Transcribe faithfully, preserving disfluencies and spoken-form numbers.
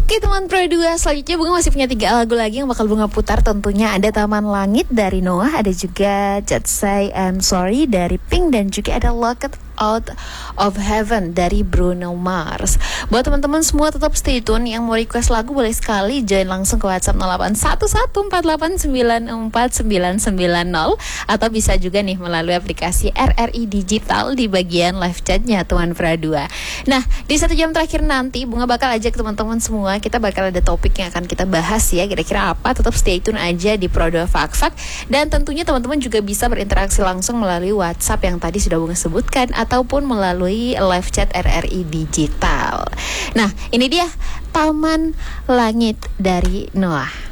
Oke teman Pro dua, selanjutnya Bunga masih punya tiga lagu lagi yang bakal Bunga putar. Tentunya ada Taman Langit dari Noah, ada juga Just Say I'm Sorry dari Pink, dan juga ada Locked Out of Heaven dari Bruno Mars. Buat teman-teman semua tetap stay tune. Yang mau request lagu boleh sekali join langsung ke WhatsApp nol delapan satu satu empat delapan sembilan empat sembilan sembilan nol, atau bisa juga nih melalui aplikasi R R I Digital di bagian live chatnya teman Pro dua. Nah, di satu jam terakhir nanti Bunga bakal ajak teman-teman semua, kita bakal ada topik yang akan kita bahas ya. Kira-kira apa? Tetap stay tune aja di Pro dua Fak Fak. Dan tentunya teman-teman juga bisa berinteraksi langsung melalui WhatsApp yang tadi sudah Bunga sebutkan, ataupun melalui live chat R R I Digital. Nah, ini dia Taman Langit dari Noah.